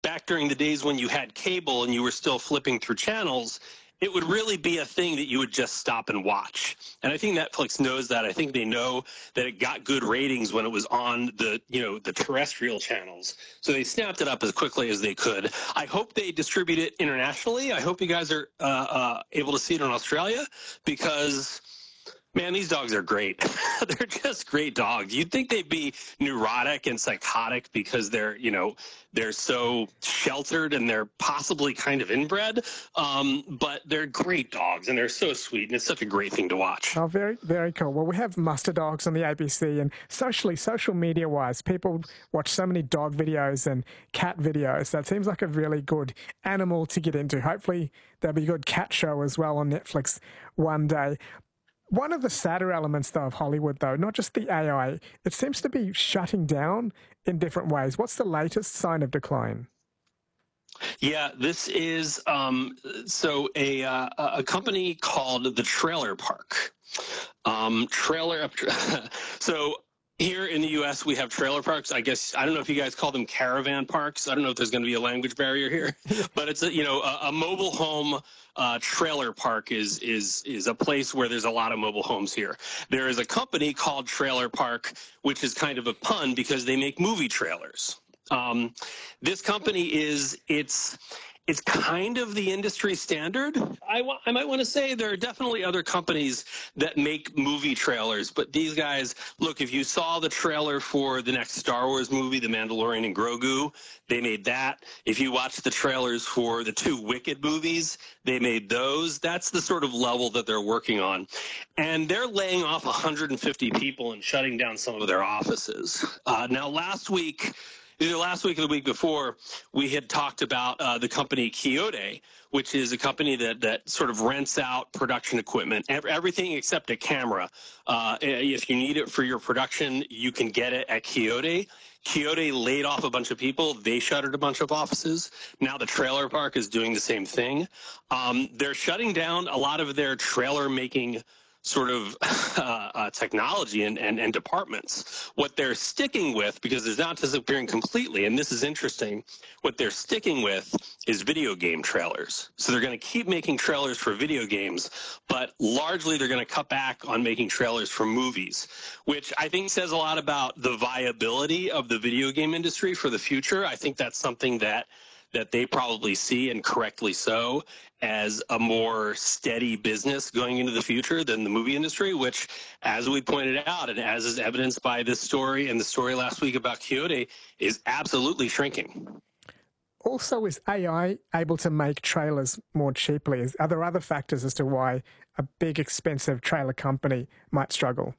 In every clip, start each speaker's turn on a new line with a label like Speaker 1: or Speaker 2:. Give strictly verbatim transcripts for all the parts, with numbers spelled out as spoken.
Speaker 1: back during the days when you had cable and you were still flipping through channels, it would really be a thing that you would just stop and watch. And I think Netflix knows that. I think they know that it got good ratings when it was on the, you know, the terrestrial channels. So they snapped it up as quickly as they could. I hope they distribute it internationally. I hope you guys are uh, uh, able to see it in Australia because, man, these dogs are great. They're just great dogs. You'd think they'd be neurotic and psychotic because they're, you know, they're so sheltered and they're possibly kind of inbred. Um, but they're great dogs and they're so sweet and it's such a great thing to watch.
Speaker 2: Oh, very, very cool. Well, we have muster dogs on the A B C and socially, social media-wise, people watch so many dog videos and cat videos. That seems like a really good animal to get into. Hopefully there'll be a good cat show as well on Netflix one day. One of the sadder elements, though, of Hollywood, though, not just the A I, it seems to be shutting down in different ways. What's the latest sign of decline?
Speaker 1: Yeah, this is um, so a uh, a company called the Trailer Park. Um, trailer, so. Here in the U S, we have trailer parks. I guess, I don't know if you guys call them caravan parks. I don't know if there's going to be a language barrier here, but it's a, you know, a, a mobile home uh, trailer park is, is, is a place where there's a lot of mobile homes here. There is a company called Trailer Park, which is kind of a pun because they make movie trailers. Um, this company is, it's, It's kind of the industry standard. I, I might want to say there are definitely other companies that make movie trailers, but these guys, look, if you saw the trailer for the next Star Wars movie, The Mandalorian and Grogu, they made that. If you watch the trailers for the two Wicked movies, they made those. That's the sort of level that they're working on. And they're laying off one hundred fifty people and shutting down some of their offices. Uh, now, last week, Either last week or the week before, we had talked about uh, the company Quixote, which is a company that, that sort of rents out production equipment, everything except a camera. Uh, if you need it for your production, you can get it at Quixote. Quixote laid off a bunch of people. They shuttered a bunch of offices. Now the trailer park is doing the same thing. Um, they're shutting down a lot of their trailer making sort of uh, uh, technology and, and, and departments. What they're sticking with, because it's not disappearing completely, and this is interesting, what they're sticking with is video game trailers. So they're going to keep making trailers for video games, but largely they're going to cut back on making trailers for movies, which I think says a lot about the viability of the video game industry for the future. I think that's something that that they probably see, and correctly so, as a more steady business going into the future than the movie industry, which, as we pointed out, and as is evidenced by this story and the story last week about Quixote, is absolutely shrinking.
Speaker 2: Also, is A I able to make trailers more cheaply? Are there other factors as to why a big, expensive trailer company might struggle?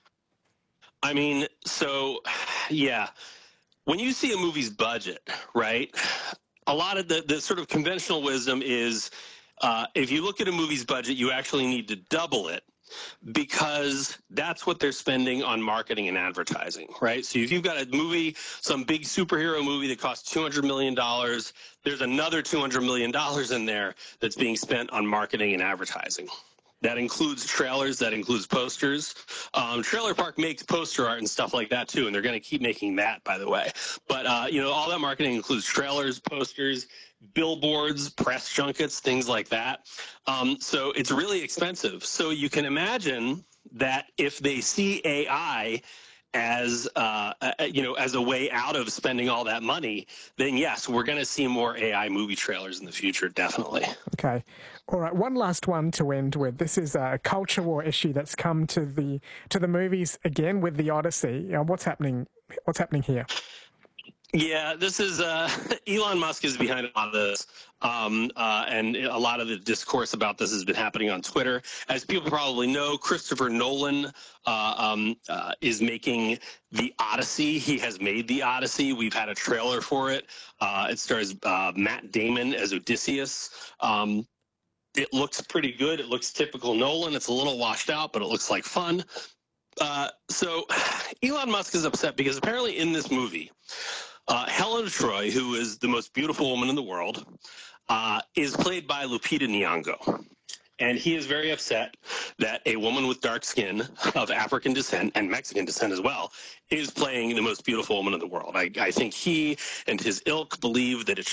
Speaker 1: I mean, so, yeah. When you see a movie's budget, right, a lot of the, the sort of conventional wisdom is uh, if you look at a movie's budget, you actually need to double it because that's what they're spending on marketing and advertising, right? So if you've got a movie, some big superhero movie that costs two hundred million dollars, there's another two hundred million dollars in there that's being spent on marketing and advertising. That includes trailers, that includes posters. Um, Trailer Park makes poster art and stuff like that too, and they're going to keep making that, by the way. But, uh, you know, all that marketing includes trailers, posters, billboards, press junkets, things like that. Um, so it's really expensive. So you can imagine that if they see A I as uh, uh, you know, as a way out of spending all that money, then yes, we're going to see more A I movie trailers in the future, definitely.
Speaker 2: Okay. All right, one last one to end with. This is a culture war issue that's come to the to the movies again with the Odyssey. Uh, what's happening? What's happening here?
Speaker 1: Yeah, this is uh, Elon Musk is behind a lot of this, um, uh, and a lot of the discourse about this has been happening on Twitter. As people probably know, Christopher Nolan uh, um, uh, is making the Odyssey. He has made the Odyssey. We've had a trailer for it. Uh, it stars uh, Matt Damon as Odysseus. Um, it looks pretty good. It looks typical Nolan. It's a little washed out, but it looks like fun. Uh, so Elon Musk is upset because apparently in this movie, Uh, Helen of Troy, who is the most beautiful woman in the world, uh, is played by Lupita Nyong'o. And he is very upset that a woman with dark skin of African descent and Mexican descent as well is playing the most beautiful woman in the world. I, I think he and his ilk believe that it